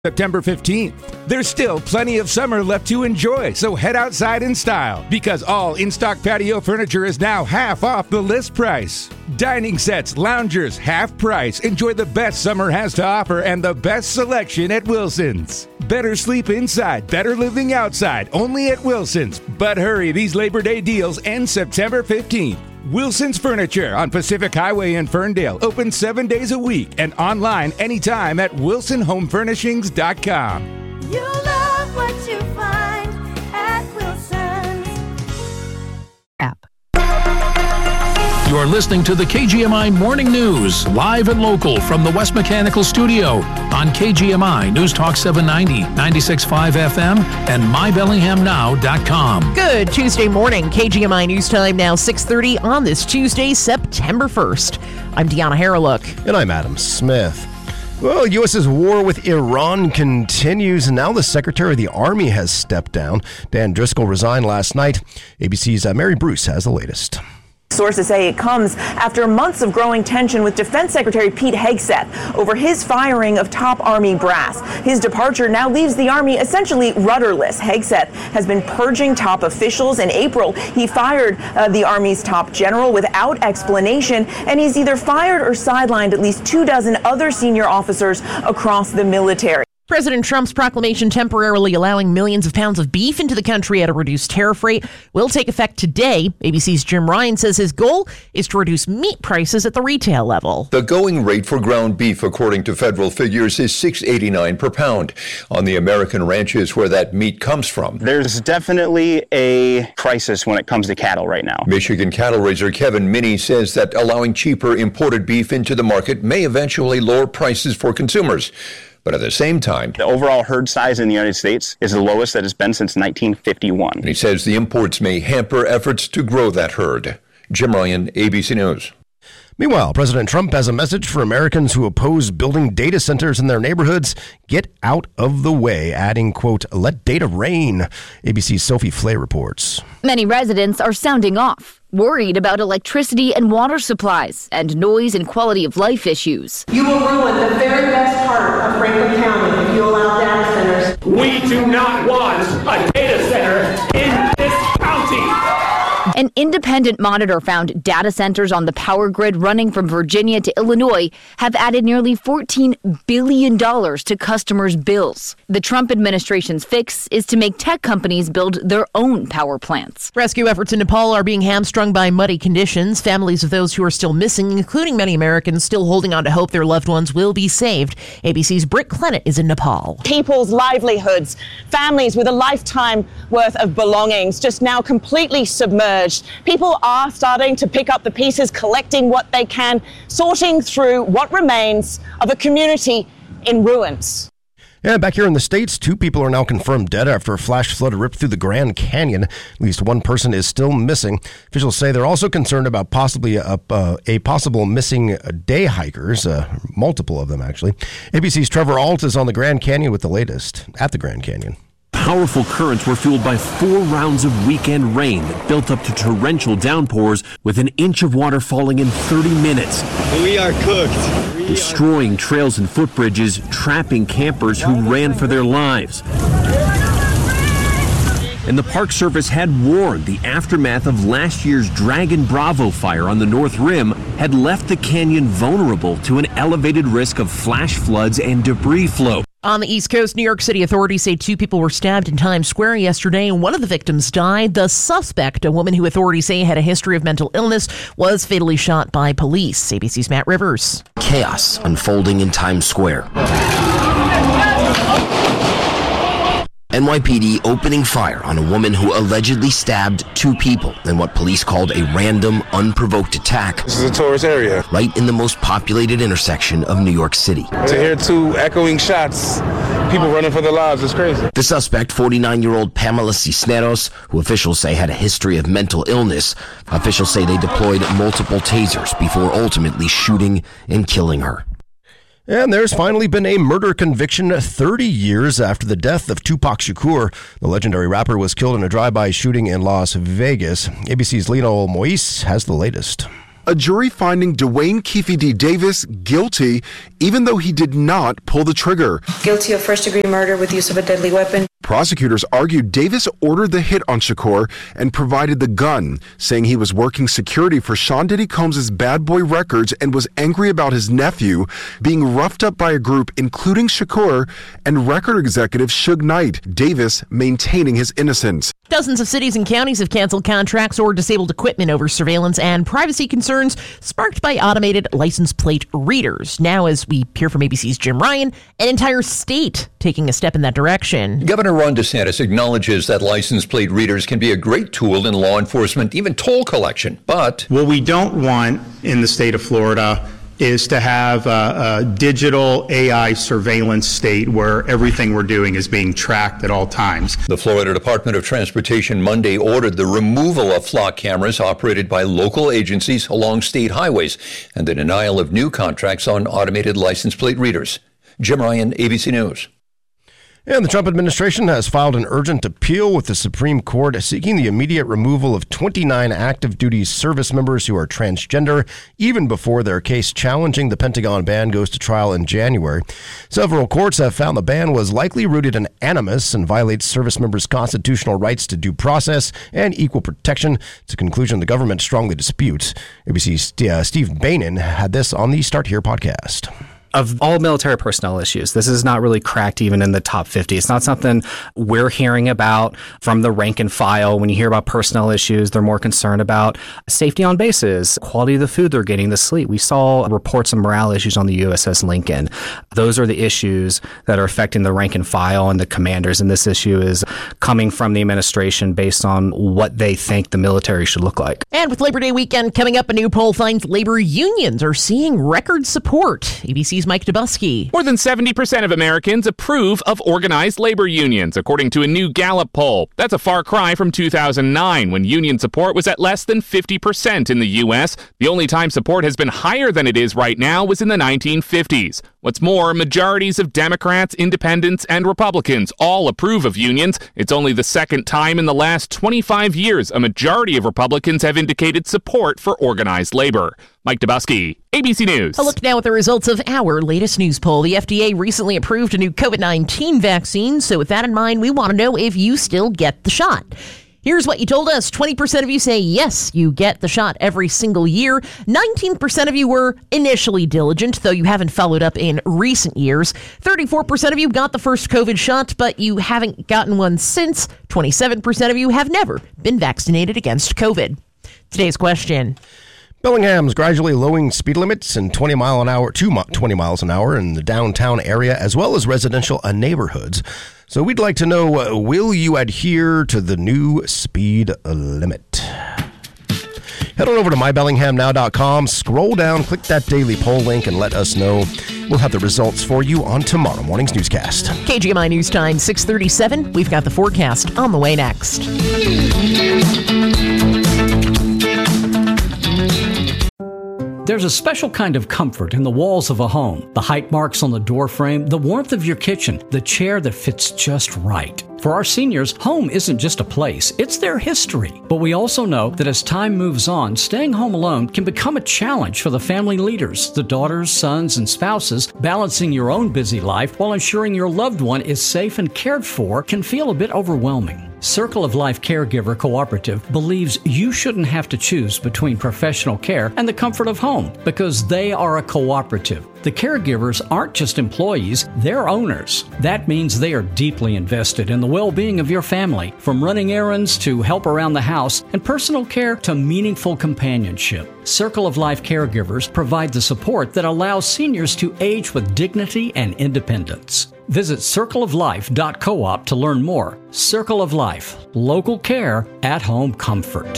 September 15th. There's still plenty of summer left to enjoy, so head outside in style because all in-stock patio furniture is now half off the list price. Dining sets, loungers, half price. Enjoy the best summer has to offer and the best selection at Wilson's. Better sleep inside, better living outside, only at Wilson's. But hurry, these Labor Day deals end September 15th. Wilson's Furniture on Pacific Highway in Ferndale. Open 7 days a week and online anytime at wilsonhomefurnishings.com. You love what you find at Wilson's. App. You're listening to the KGMI Morning News, live and local from the West Mechanical Studio on KGMI News Talk 790, 96.5 FM, and mybellinghamnow.com. Good Tuesday morning. KGMI News Time now 6:30 on this Tuesday, September 1st. I'm Deanna Haralook. And I'm Adam Smith. Well, U.S.'s war with Iran continues, and now the Secretary of the Army has stepped down. Dan Driscoll resigned last night. ABC's Mary Bruce has the latest. Sources say it comes after months of growing tension with Defense Secretary Pete Hegseth over his firing of top Army brass. His departure now leaves the Army essentially rudderless. Hegseth has been purging top officials. In April, he fired the Army's top general without explanation, and he's either fired or sidelined at least 24 other senior officers across the military. President Trump's proclamation temporarily allowing millions of pounds of beef into the country at a reduced tariff rate will take effect today. ABC's Jim Ryan says his goal is to reduce meat prices at the retail level. The going rate for ground beef, according to federal figures, is $6.89 per pound. On the American ranches where that meat comes from, there's definitely a crisis when it comes to cattle right now. Michigan cattle raiser Kevin Minnie says that allowing cheaper imported beef into the market may eventually lower prices for consumers. But at the same time, the overall herd size in the United States is the lowest that it's been since 1951. And he says the imports may hamper efforts to grow that herd. Jim Ryan, ABC News. Meanwhile, President Trump has a message for Americans who oppose building data centers in their neighborhoods. Get out of the way, adding, quote, let data reign. ABC's Sophie Flay reports. Many residents are sounding off, worried about electricity and water supplies and noise and quality of life issues. You will ruin the very best part of Franklin County if you allow data centers. We do not want a data center in this county. An independent monitor found data centers on the power grid running from Virginia to Illinois have added nearly $14 billion to customers' bills. The Trump administration's fix is to make tech companies build their own power plants. Rescue efforts in Nepal are being hamstrung by muddy conditions. Families of those who are still missing, including many Americans, still holding on to hope their loved ones will be saved. ABC's Britt Clennett is in Nepal. People's livelihoods, families with a lifetime worth of belongings just now completely submerged. People are starting to pick up the pieces, collecting what they can, sorting through what remains of a community in ruins. And back here in the States, 2 people are now confirmed dead after a flash flood ripped through the Grand Canyon. At least 1 person is still missing. Officials say they're also concerned about possibly a possible missing day hikers, multiple of them actually. ABC's Trevor Alt is on the Grand Canyon with the latest at the Grand Canyon. Powerful currents were fueled by 4 rounds of weekend rain that built up to torrential downpours with an inch of water falling in 30 minutes. We are cooked. Destroying trails and footbridges, trapping campers who ran for their lives. And the Park Service had warned the aftermath of last year's Dragon Bravo fire on the North Rim had left the canyon vulnerable to an elevated risk of flash floods and debris flow. On the East Coast, New York City authorities say 2 people were stabbed in Times Square yesterday, and one of the victims died. The suspect, a woman who authorities say had a history of mental illness, was fatally shot by police. ABC's Matt Rivers. Chaos unfolding in Times Square. NYPD opening fire on a woman who allegedly stabbed 2 people in what police called a random, unprovoked attack. This is a tourist area. Right in the most populated intersection of New York City. To hear 2 echoing shots, people running for their lives, is crazy. The suspect, 49-year-old Pamela Cisneros, who officials say had a history of mental illness. Officials say they deployed multiple tasers before ultimately shooting and killing her. And there's finally been a murder conviction 30 years after the death of Tupac Shakur. The legendary rapper was killed in a drive-by shooting in Las Vegas. ABC's Lino Moise has the latest. a jury finding Dwayne Keefe D. Davis guilty, even though he did not pull the trigger. Guilty of first-degree murder with use of a deadly weapon. Prosecutors argued Davis ordered the hit on Shakur and provided the gun, saying he was working security for Sean Diddy Combs' Bad Boy Records and was angry about his nephew being roughed up by a group including Shakur and record executive Suge Knight, Davis maintaining his innocence. Dozens of cities and counties have canceled contracts or disabled equipment over surveillance and privacy concerns sparked by automated license plate readers. Now, as we hear from ABC's Jim Ryan, an entire state taking a step in that direction. Governor Ron DeSantis acknowledges that license plate readers can be a great tool in law enforcement, even toll collection. But what we don't want in the state of Florida is to have a digital AI surveillance state where everything we're doing is being tracked at all times. The Florida Department of Transportation Monday ordered the removal of flock cameras operated by local agencies along state highways and the denial of new contracts on automated license plate readers. Jim Ryan, ABC News. And the Trump administration has filed an urgent appeal with the Supreme Court seeking the immediate removal of 29 active duty service members who are transgender, even before their case challenging the Pentagon ban goes to trial in January. Several courts have found the ban was likely rooted in animus and violates service members' constitutional rights to due process and equal protection. It's a conclusion the government strongly disputes. ABC's Steve Bainan had this on the Start Here podcast. Of all military personnel issues, this is not really cracked even in the top 50. It's not something we're hearing about from the rank and file. When you hear about personnel issues, they're more concerned about safety on bases, quality of the food they're getting, the sleep. We saw reports of morale issues on the USS Lincoln. Those are the issues that are affecting the rank and file and the commanders. And this issue is coming from the administration based on what they think the military should look like. And with Labor Day weekend coming up, a new poll finds labor unions are seeing record support. ABC's Mike Dubusky. More than 70% of Americans approve of organized labor unions, according to a new Gallup poll. That's a far cry from 2009, when union support was at less than 50% in the U.S. The only time support has been higher than it is right now was in the 1950s. What's more, majorities of Democrats, independents, and Republicans all approve of unions. It's only the second time in the last 25 years a majority of Republicans have indicated support for organized labor. Mike Dubusky, ABC News. A look now at the results of our latest news poll. The FDA recently approved a new COVID-19 vaccine, so with that in mind, we want to know if you still get the shot. Here's what you told us. 20% of you say yes, you get the shot every single year. 19% of you were initially diligent, though you haven't followed up in recent years. 34% of you got the first COVID shot, but you haven't gotten one since. 27% of you have never been vaccinated against COVID. Today's question. Bellingham's gradually lowering speed limits and 20 miles an hour in the downtown area, as well as residential neighborhoods. So we'd like to know, will you adhere to the new speed limit? Head on over to mybellinghamnow.com, scroll down, click that daily poll link, and let us know. We'll have the results for you on tomorrow morning's newscast. KGMI News Time, 6:37. We've got the forecast on the way next. There's a special kind of comfort in the walls of a home, the height marks on the door frame, the warmth of your kitchen, the chair that fits just right. For our seniors, home isn't just a place, it's their history. But we also know that as time moves on, staying home alone can become a challenge for the family leaders, the daughters, sons, and spouses. Balancing your own busy life while ensuring your loved one is safe and cared for can feel a bit overwhelming. Circle of Life Caregiver Cooperative believes you shouldn't have to choose between professional care and the comfort of home because they are a cooperative. The caregivers aren't just employees, they're owners. That means they are deeply invested in the well-being of your family, from running errands to help around the house and personal care to meaningful companionship. Circle of Life Caregivers provide the support that allows seniors to age with dignity and independence. Visit circleoflife.coop to learn more. Circle of Life, local care, at-home comfort.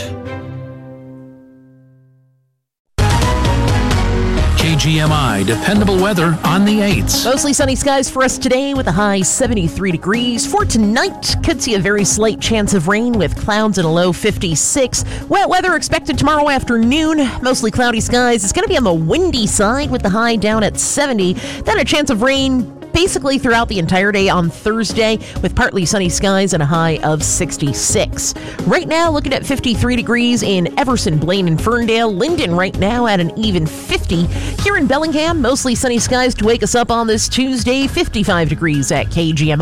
KGMI, dependable weather on the 8s. Mostly sunny skies for us today with a high 73 degrees. For tonight, could see a very slight chance of rain with clouds and a low 56. Wet weather expected tomorrow afternoon. Mostly cloudy skies. It's going to be on the windy side with the high down at 70. Then a chance of rain basically throughout the entire day on Thursday with partly sunny skies and a high of 66. Right now, looking at 53 degrees in Everson, Blaine, and Ferndale. Linden right now at an even 50. Here in Bellingham, mostly sunny skies to wake us up on this Tuesday, 55 degrees at KGMI.